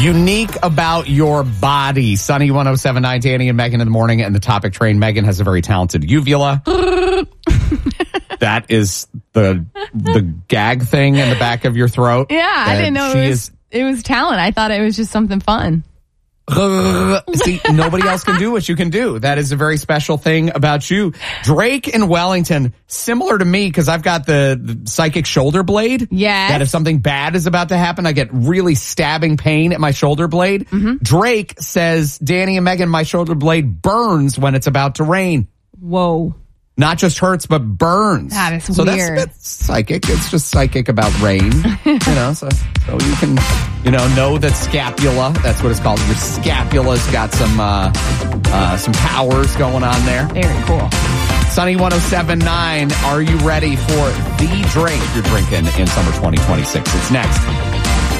Unique about your body. Sunny 107.9, Danny and Megan in the morning, and the topic train. Megan has a very talented uvula. That is the gag thing in the back of your throat. Yeah, I didn't know it was talent. I thought it was just something fun. See, nobody else can do what you can do. That is a very special thing about you. Drake in Wellington, similar to me, because I've got the psychic shoulder blade. Yes. That if something bad is about to happen, I get really stabbing pain at my shoulder blade. Mm-hmm. Drake says, Danny and Megan, my shoulder blade burns when it's about to rain. Whoa. Not just hurts, but burns. That is so weird. So that's a bit psychic. It's just psychic about rain. So you can, know that scapula, that's what it's called. Your scapula's got some powers going on there. Very cool. Sunny 107.9, are you ready for the drink you're drinking in summer 2026? It's next.